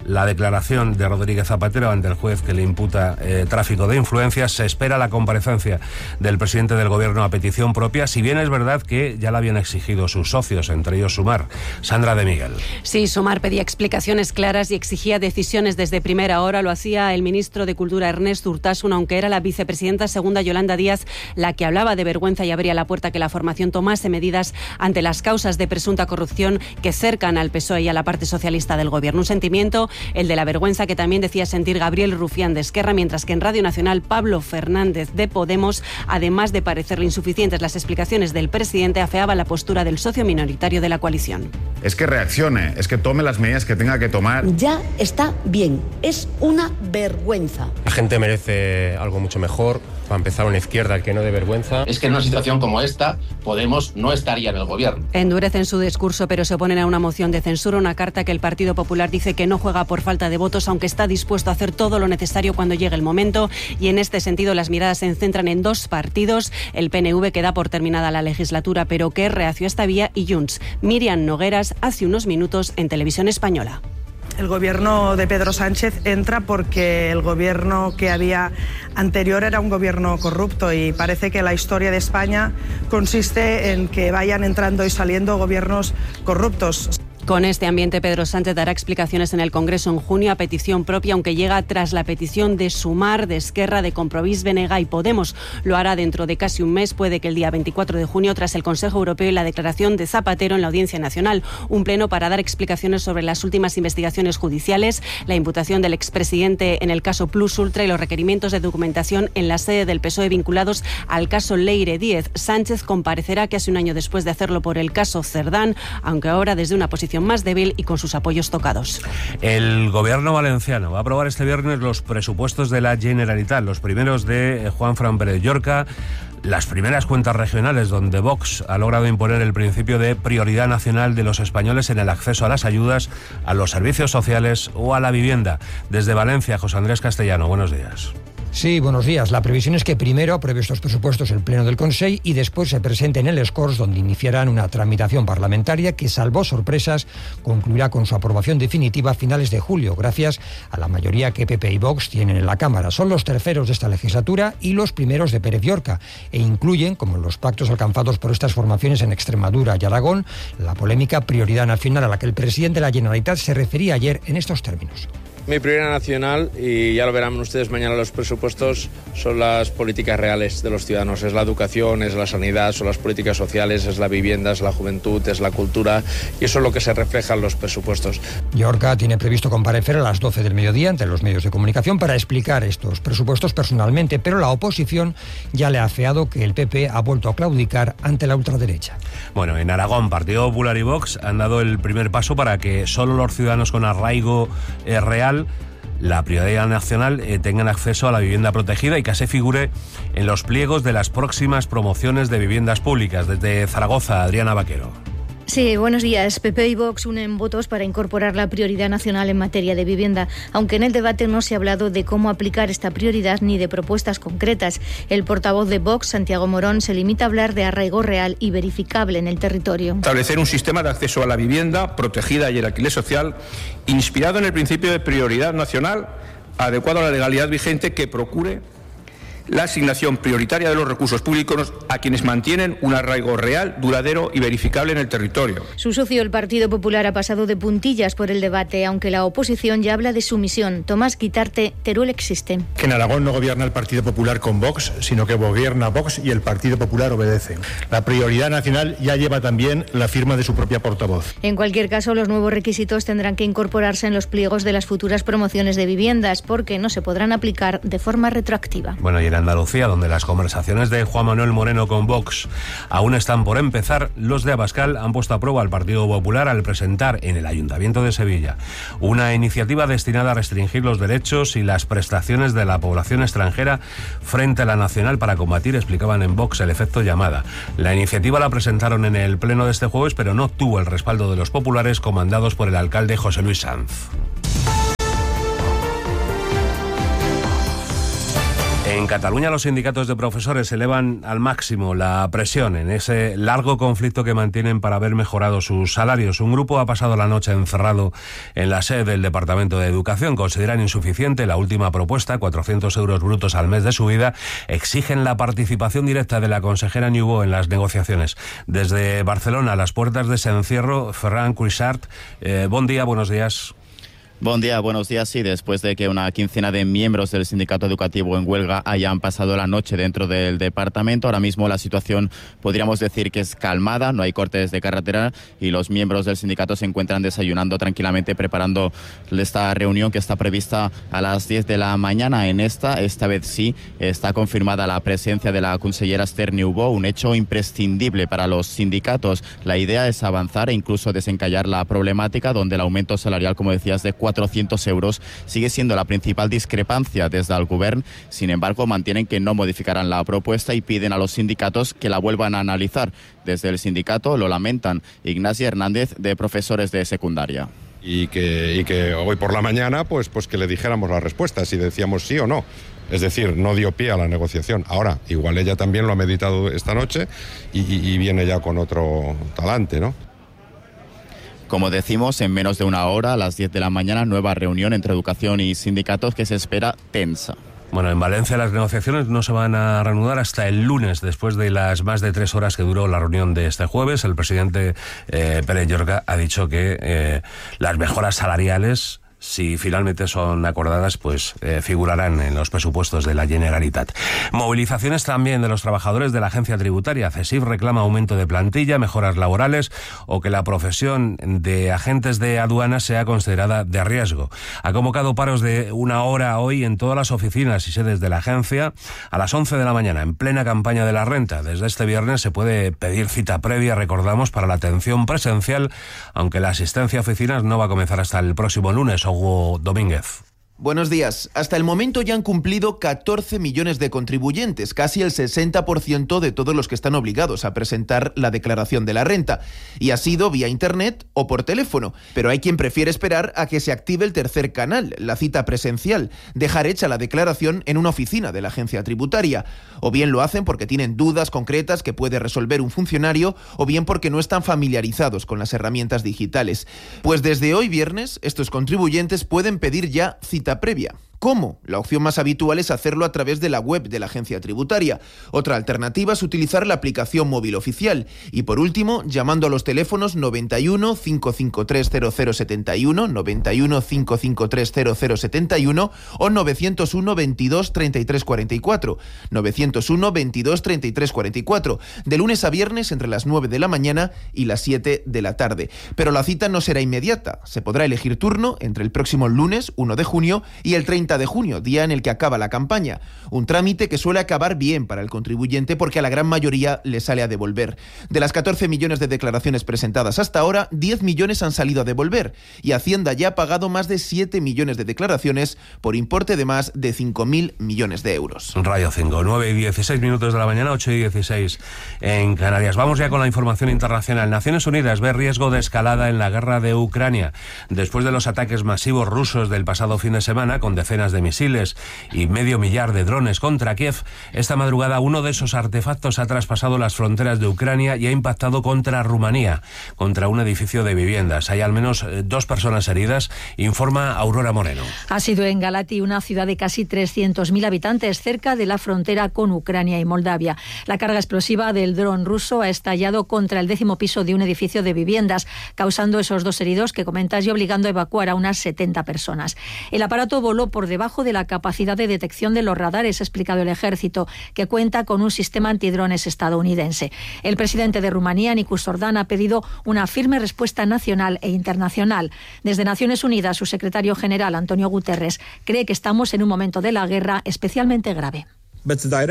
la declaración de Rodríguez Zapatero ante el juez que le imputa eh, tráfico de influencias. Se espera la comparecencia del presidente del Gobierno a petición propia, si bien es verdad que ya la habían exigido sus socios, entre ellos Sumar. Sandra de Miguel. Sí, Sumar pedía explicaciones claras y exigía decisiones desde primera hora. Lo hacía el ministro de Cultura, Ernest Urtasun, aunque era la vicepresidenta segunda, Yolanda Díaz, la que hablaba de vergüenza y abría la puerta a que la formación tomase medidas ante las causas de presunta corrupción que cercan al P S O E y a la parte socialista del Gobierno. Un sentimiento, el de la vergüenza, que también decía sentir Gabriel Rufián de Esquerra, mientras que en Radio Nacional Pablo Fernández de Podemos, además de parecerle insuficientes las explicaciones del presidente, afeaba la postura del socio minoritario de la coalición. Es que reaccione, es que tome las medidas que tenga que tomar. Ya está bien, es una vergüenza. La gente merece algo mucho mejor. Para empezar, una izquierda que no dé vergüenza. Es que en una situación como esta, Podemos no estaría en el gobierno. Endurecen su discurso, pero se oponen a una moción de censura, una carta que el Partido Popular dice que no juega por falta de votos, aunque está dispuesto a hacer todo lo necesario cuando llegue el momento. Y en este sentido, las miradas se centran en dos partidos: el P N V, que da por terminada la legislatura, pero que es reacio a esta vía, y Junts. Miriam Nogueras, hace unos minutos en Televisión Española. El gobierno de Pedro Sánchez entra porque el gobierno que había anterior era un gobierno corrupto, y parece que la historia de España consiste en que vayan entrando y saliendo gobiernos corruptos. Con este ambiente, Pedro Sánchez dará explicaciones en el Congreso en junio a petición propia, aunque llega tras la petición de Sumar, de Esquerra, de Compromís, Benega y Podemos. Lo hará dentro de casi un mes, puede que el día veinticuatro de junio, tras el Consejo Europeo y la declaración de Zapatero en la Audiencia Nacional. Un pleno para dar explicaciones sobre las últimas investigaciones judiciales, la imputación del expresidente en el caso Plus Ultra y los requerimientos de documentación en la sede del P S O E vinculados al caso Leire Díez. Sánchez comparecerá casi un año después de hacerlo por el caso Cerdán, aunque ahora desde una posición más débil y con sus apoyos tocados. El gobierno valenciano va a aprobar este viernes los presupuestos de la Generalitat, los primeros de Juanfran Pérez Llorca, las primeras cuentas regionales donde Vox ha logrado imponer el principio de prioridad nacional de los españoles en el acceso a las ayudas, a los servicios sociales o a la vivienda. Desde Valencia, José Andrés Castellano, buenos días. Sí, buenos días. La previsión es que primero apruebe estos presupuestos el Pleno del Consell y después se presenten en el Corts, donde iniciarán una tramitación parlamentaria que, salvo sorpresas, concluirá con su aprobación definitiva a finales de julio, gracias a la mayoría que P P y Vox tienen en la Cámara. Son los terceros de esta legislatura y los primeros de Pérez Llorca, e incluyen, como los pactos alcanzados por estas formaciones en Extremadura y Aragón, la polémica prioridad nacional a la que el presidente de la Generalitat se refería ayer en estos términos. Mi prioridad nacional, y ya lo verán ustedes mañana los presupuestos, son las políticas reales de los ciudadanos. Es la educación, es la sanidad, son las políticas sociales, es la vivienda, es la juventud, es la cultura, y eso es lo que se refleja en los presupuestos. Llorca tiene previsto comparecer a las doce del mediodía ante los medios de comunicación para explicar estos presupuestos personalmente, pero la oposición ya le ha afeado que el P P ha vuelto a claudicar ante la ultraderecha. Bueno, en Aragón, Partido Popular y Vox han dado el primer paso para que solo los ciudadanos con arraigo eh, real, la prioridad nacional, eh, tengan acceso a la vivienda protegida y que se figure en los pliegos de las próximas promociones de viviendas públicas. Desde Zaragoza, Adriana Vaquero. Sí, buenos días. P P y Vox unen votos para incorporar la prioridad nacional en materia de vivienda, aunque en el debate no se ha hablado de cómo aplicar esta prioridad ni de propuestas concretas. El portavoz de Vox, Santiago Morón, se limita a hablar de arraigo real y verificable en el territorio. Establecer un sistema de acceso a la vivienda protegida y el alquiler social inspirado en el principio de prioridad nacional, adecuado a la legalidad vigente, que procure la asignación prioritaria de los recursos públicos a quienes mantienen un arraigo real, duradero y verificable en el territorio. Su socio, el Partido Popular, ha pasado de puntillas por el debate, aunque la oposición ya habla de sumisión. Tomás Guitarte, Teruel existe. Que en Aragón no gobierna el Partido Popular con Vox, sino que gobierna Vox y el Partido Popular obedece. La prioridad nacional ya lleva también la firma de su propia portavoz. En cualquier caso, los nuevos requisitos tendrán que incorporarse en los pliegos de las futuras promociones de viviendas, porque no se podrán aplicar de forma retroactiva. Bueno, y en Andalucía, donde las conversaciones de Juan Manuel Moreno con Vox aún están por empezar, los de Abascal han puesto a prueba al Partido Popular al presentar en el Ayuntamiento de Sevilla una iniciativa destinada a restringir los derechos y las prestaciones de la población extranjera frente a la nacional para combatir, explicaban en Vox, el efecto llamada. La iniciativa la presentaron en el pleno de este jueves, pero no obtuvo el respaldo de los populares, comandados por el alcalde José Luis Sanz. En Cataluña los sindicatos de profesores elevan al máximo la presión en ese largo conflicto que mantienen para ver mejorado sus salarios. Un grupo ha pasado la noche encerrado en la sede del Departamento de Educación. Consideran insuficiente la última propuesta, cuatrocientos euros brutos al mes de subida. Exigen la participación directa de la consejera Niubó en las negociaciones. Desde Barcelona, a las puertas de ese encierro, Ferran Cuixart, eh, buen día, buenos días. Buen día, buenos días. Sí, después de que una quincena de miembros del sindicato educativo en huelga hayan pasado la noche dentro del departamento, ahora mismo la situación podríamos decir que es calmada, no hay cortes de carretera y los miembros del sindicato se encuentran desayunando tranquilamente, preparando esta reunión que está prevista a las diez de la mañana. En esta, esta vez sí, está confirmada la presencia de la consellera Esther Niubó, un hecho imprescindible para los sindicatos. La idea es avanzar e incluso desencallar la problemática donde el aumento salarial, como decías, de cuatrocientos euros sigue siendo la principal discrepancia desde el Govern. Sin embargo, mantienen que no modificarán la propuesta y piden a los sindicatos que la vuelvan a analizar. Desde el sindicato lo lamentan. Ignacio Hernández, de profesores de secundaria. Y que, y que hoy por la mañana pues, pues que le dijéramos la respuesta, si decíamos sí o no. Es decir, no dio pie a la negociación. Ahora, igual ella también lo ha meditado esta noche y, y, y viene ya con otro talante, ¿no? Como decimos, en menos de una hora, a las diez de la mañana, nueva reunión entre educación y sindicatos que se espera tensa. Bueno, en Valencia las negociaciones no se van a reanudar hasta el lunes, después de las más de tres horas que duró la reunión de este jueves. El presidente eh, Pere Llorca ha dicho que eh, las mejoras salariales, si finalmente son acordadas, pues eh, figurarán en los presupuestos de la Generalitat. Movilizaciones también de los trabajadores de la agencia tributaria. CESIF reclama aumento de plantilla, mejoras laborales o que la profesión de agentes de aduanas sea considerada de riesgo. Ha convocado paros de una hora hoy en todas las oficinas y sedes de la agencia a las once de la mañana, en plena campaña de la renta. Desde este viernes se puede pedir cita previa, recordamos, para la atención presencial, aunque la asistencia a oficinas no va a comenzar hasta el próximo lunes. Hugo Domínguez. Buenos días. Hasta el momento ya han cumplido catorce millones de contribuyentes, casi el sesenta por ciento de todos los que están obligados a presentar la declaración de la renta. Y ha sido vía internet o por teléfono. Pero hay quien prefiere esperar a que se active el tercer canal, la cita presencial, dejar hecha la declaración en una oficina de la agencia tributaria. O bien lo hacen porque tienen dudas concretas que puede resolver un funcionario, o bien porque no están familiarizados con las herramientas digitales. Pues desde hoy viernes, estos contribuyentes pueden pedir ya cita previa. ¿Cómo? La opción más habitual es hacerlo a través de la web de la agencia tributaria. Otra alternativa es utilizar la aplicación móvil oficial. Y por último, llamando a los teléfonos noventa y uno, cinco cinco tres, cero cero siete uno, noventa y uno, cinco cinco tres, cero cero siete uno o novecientos uno, veintidós, treinta y tres cuarenta y cuatro. novecientos uno, veintidós, treinta y tres cuarenta y cuatro. De lunes a viernes entre las nueve de la mañana y las siete de la tarde. Pero la cita no será inmediata. Se podrá elegir turno entre el próximo lunes, uno de junio, y el treinta de junio, día en el que acaba la campaña. Un trámite que suele acabar bien para el contribuyente porque a la gran mayoría le sale a devolver. De las catorce millones de declaraciones presentadas hasta ahora, diez millones han salido a devolver y Hacienda ya ha pagado más de siete millones de declaraciones por importe de más de cinco mil millones de euros. Radio cinco, nueve y dieciséis minutos de la mañana, ocho y dieciséis en Canarias. Vamos ya con la información internacional. Naciones Unidas ve riesgo de escalada en la guerra de Ucrania. Después de los ataques masivos rusos del pasado fin de semana, con decenas de misiles y medio millar de drones contra Kiev, esta madrugada uno de esos artefactos ha traspasado las fronteras de Ucrania y ha impactado contra Rumanía, contra un edificio de viviendas. Hay al menos dos personas heridas, informa Aurora Moreno. Ha sido en Galati, una ciudad de casi trescientos mil habitantes, cerca de la frontera con Ucrania y Moldavia. La carga explosiva del dron ruso ha estallado contra el décimo piso de un edificio de viviendas, causando esos dos heridos que comentas y obligando a evacuar a unas setenta personas. El aparato voló por debajo de la capacidad de detección de los radares, ha explicado el ejército, que cuenta con un sistema antidrones estadounidense. El presidente de Rumanía, Nicu Sordan, ha pedido una firme respuesta nacional e internacional. Desde Naciones Unidas, su secretario general, Antonio Guterres, cree que estamos en un momento de la guerra especialmente grave. La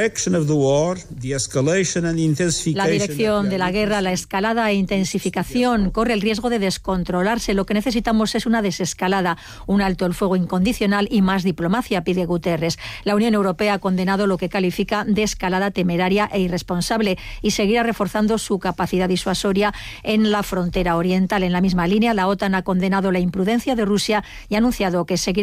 dirección de la guerra, la escalada e intensificación corre el riesgo de descontrolarse. Lo que necesitamos es una desescalada, un alto el fuego incondicional y más diplomacia, pide Guterres. La Unión Europea ha condenado lo que califica de escalada temeraria e irresponsable y seguirá reforzando su capacidad disuasoria en la frontera oriental. En la misma línea, la OTAN ha condenado la imprudencia de Rusia y ha anunciado que seguirá